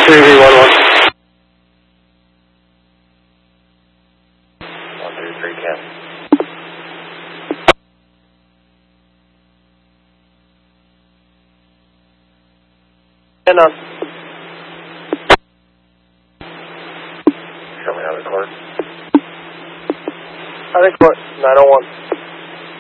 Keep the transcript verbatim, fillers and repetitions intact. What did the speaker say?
three V one one. one three three Cam. And on. Show me how to record. I think what? nine oh one.